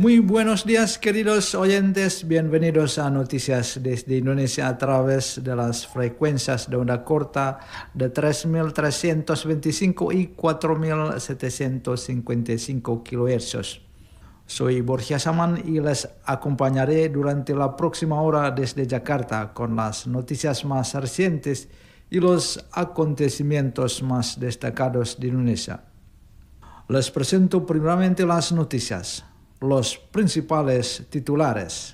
Muy buenos días, queridos oyentes. Bienvenidos a Noticias desde Indonesia a través de las frecuencias de onda corta de 3.325 y 4.755 kHz. Soy Borja Saman y les acompañaré durante la próxima hora desde Jakarta con las noticias más recientes y los acontecimientos más destacados de Indonesia. Les presento primeramente las noticias. Los principales titulares.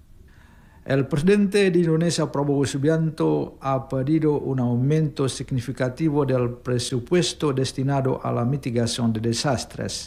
El presidente de Indonesia, Prabowo Subianto, ha pedido un aumento significativo del presupuesto destinado a la mitigación de desastres.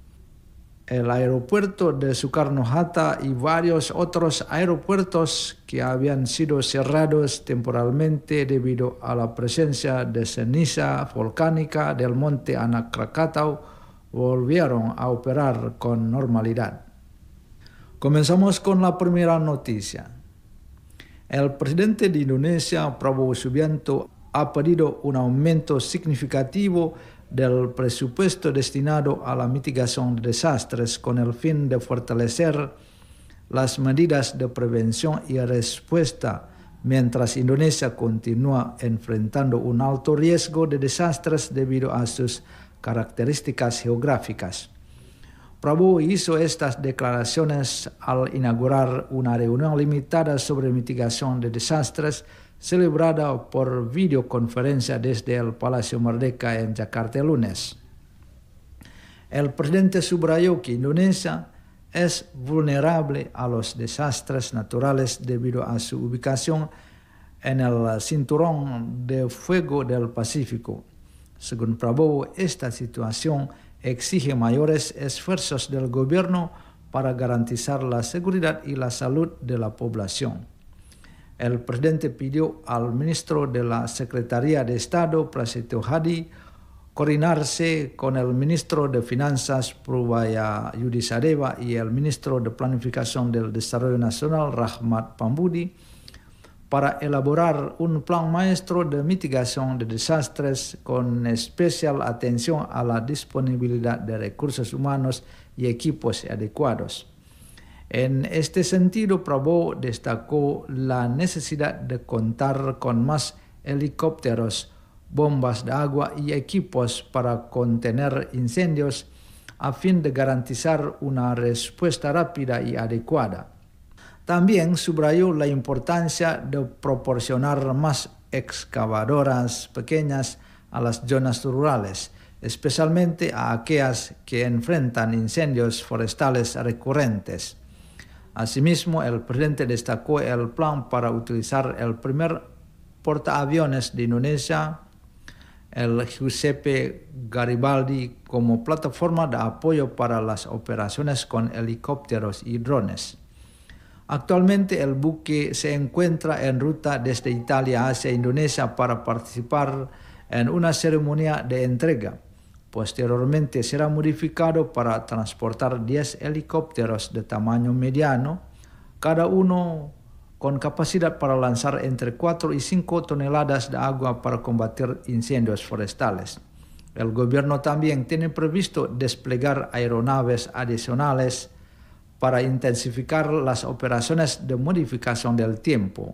El aeropuerto de Soekarno-Hatta y varios otros aeropuertos que habían sido cerrados temporalmente debido a la presencia de ceniza volcánica del monte Anak Krakatau volvieron a operar con normalidad. Comenzamos con la primera noticia. El presidente de Indonesia, Prabowo Subianto, ha pedido un aumento significativo del presupuesto destinado a la mitigación de desastres con el fin de fortalecer las medidas de prevención y respuesta mientras Indonesia continúa enfrentando un alto riesgo de desastres debido a sus características geográficas. Prabowo hizo estas declaraciones al inaugurar una reunión limitada sobre mitigación de desastres celebrada por videoconferencia desde el Palacio Merdeka en Jakarta el lunes. El presidente subrayó que Indonesia es vulnerable a los desastres naturales debido a su ubicación en el cinturón de fuego del Pacífico. Según Prabowo, esta situación exige mayores esfuerzos del gobierno para garantizar la seguridad y la salud de la población. El presidente pidió al ministro de la Secretaría de Estado, Prasetyo Hadi, coordinarse con el ministro de Finanzas, Purwaya Yudisadeva, y el ministro de Planificación del Desarrollo Nacional, Rahmat Pambudi, para elaborar un plan maestro de mitigación de desastres con especial atención a la disponibilidad de recursos humanos y equipos adecuados. En este sentido, Prabowo destacó la necesidad de contar con más helicópteros, bombas de agua y equipos para contener incendios a fin de garantizar una respuesta rápida y adecuada. También subrayó la importancia de proporcionar más excavadoras pequeñas a las zonas rurales, especialmente a aquellas que enfrentan incendios forestales recurrentes. Asimismo, el presidente destacó el plan para utilizar el primer portaaviones de Indonesia, el Giuseppe Garibaldi, como plataforma de apoyo para las operaciones con helicópteros y drones. Actualmente el buque se encuentra en ruta desde Italia hacia Indonesia para participar en una ceremonia de entrega. Posteriormente será modificado para transportar 10 helicópteros de tamaño mediano, cada uno con capacidad para lanzar entre 4 y 5 toneladas de agua para combatir incendios forestales. El gobierno también tiene previsto desplegar aeronaves adicionales para intensificar las operaciones de modificación del tiempo.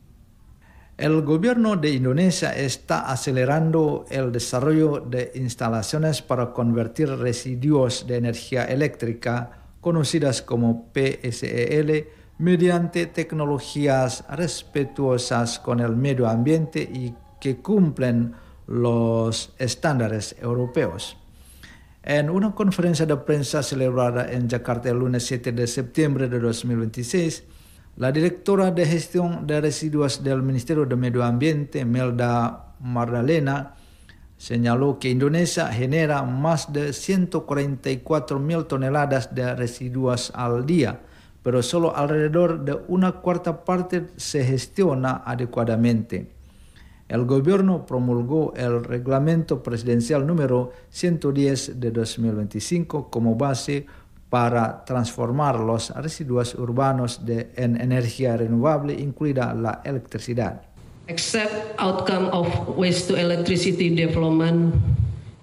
El gobierno de Indonesia está acelerando el desarrollo de instalaciones para convertir residuos de energía eléctrica, conocidas como PSEL, mediante tecnologías respetuosas con el medio ambiente y que cumplen los estándares europeos. En una conferencia de prensa celebrada en Jakarta el lunes 7 de septiembre de 2026, la directora de gestión de residuos del Ministerio de Medio Ambiente, Melda Mardalena, señaló que Indonesia genera más de 144.000 toneladas de residuos al día, pero solo alrededor de una cuarta parte se gestiona adecuadamente. El gobierno promulgó el reglamento presidencial número 110 de 2025 como base para transformar los residuos urbanos en energía renovable, incluida la electricidad. Accept outcome of waste to electricity development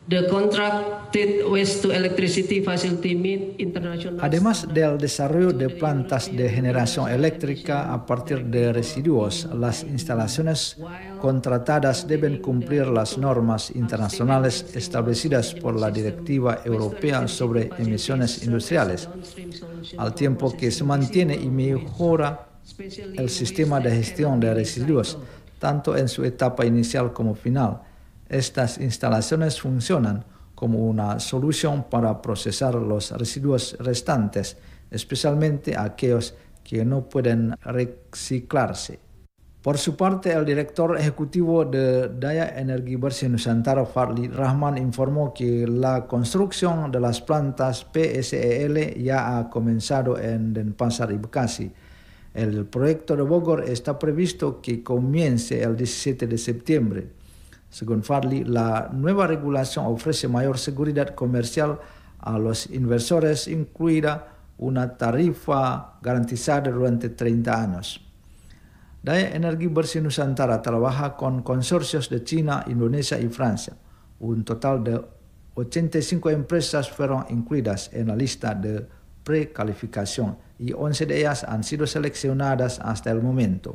Además del desarrollo de plantas de generación eléctrica a partir de residuos, las instalaciones contratadas deben cumplir las normas internacionales establecidas por la Directiva Europea sobre Emisiones Industriales, al tiempo que se mantiene y mejora el sistema de gestión de residuos, tanto en su etapa inicial como final. Estas instalaciones funcionan como una solución para procesar los residuos restantes, especialmente aquellos que no pueden reciclarse. Por su parte, el director ejecutivo de Daya Energi Bersih Nusantara, Fadli Rahman, informó que la construcción de las plantas PSEL ya ha comenzado en Denpasar y Bekasi. El proyecto de Bogor está previsto que comience el 17 de septiembre. Según Fadli, la nueva regulación ofrece mayor seguridad comercial a los inversores, incluida una tarifa garantizada durante 30 años. Daya Energi Bersih Nusantara trabaja con consorcios de China, Indonesia y Francia. Un total de 85 empresas fueron incluidas en la lista de precalificación y 11 de ellas han sido seleccionadas hasta el momento.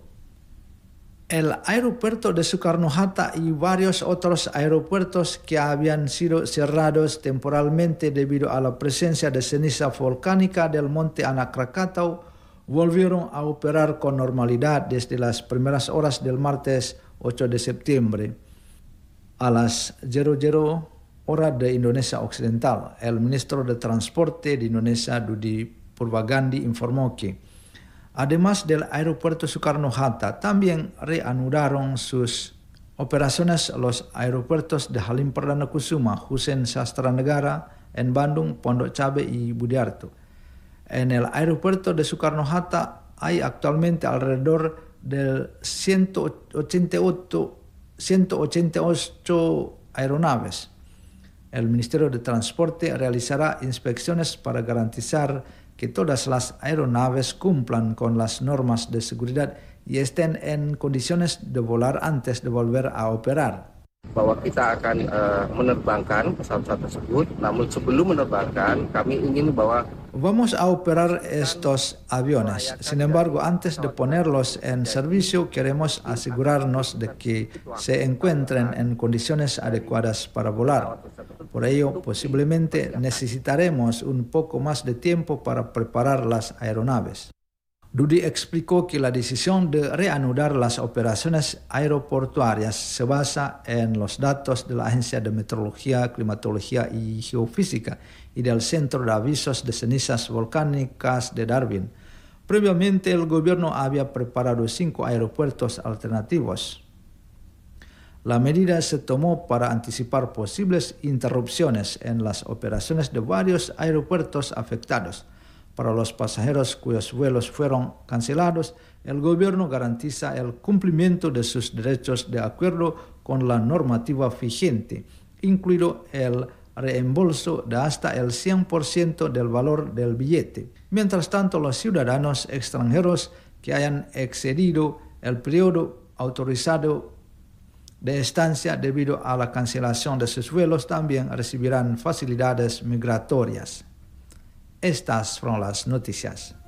El aeropuerto de Soekarno-Hatta y varios otros aeropuertos que habían sido cerrados temporalmente debido a la presencia de ceniza volcánica del monte Anak Krakatau volvieron a operar con normalidad desde las primeras horas del martes 8 de septiembre a las 00 hora de Indonesia Occidental. El ministro de Transporte de Indonesia, Budi Purwagandi, informó que además del aeropuerto Soekarno-Hatta, también reanudaron sus operaciones los aeropuertos de Halim Perdana Kusuma, Hussein Sastranegara en Bandung, Pondok Cabe y Budiarto. En el aeropuerto de Soekarno-Hatta hay actualmente alrededor de 188 aeronaves. El Ministerio de Transporte realizará inspecciones para garantizar que todas las aeronaves cumplan con las normas de seguridad y estén en condiciones de volar antes de volver a operar. Bahwa kita akan menerbangkan pesawat-pesawat tersebut, namun sebelum menerbangkan kami ingin bahwa vamos a operar estos aviones. Sin embargo, antes de ponerlos en servicio, queremos asegurarnos de que se encuentren en condiciones adecuadas para volar. Por ello, posiblemente necesitaremos un poco más de tiempo para preparar las aeronaves. Budi explicó que la decisión de reanudar las operaciones aeroportuarias se basa en los datos de la Agencia de Meteorología, Climatología y Geofísica y del Centro de Avisos de Cenizas Volcánicas de Darwin. Previamente, el gobierno había preparado 5 aeropuertos alternativos. La medida se tomó para anticipar posibles interrupciones en las operaciones de varios aeropuertos afectados. Para los pasajeros cuyos vuelos fueron cancelados, el gobierno garantiza el cumplimiento de sus derechos de acuerdo con la normativa vigente, incluido el reembolso de hasta el 100% del valor del billete. Mientras tanto, los ciudadanos extranjeros que hayan excedido el periodo autorizado de estancia debido a la cancelación de sus vuelos también recibirán facilidades migratorias. Estas fueron las noticias.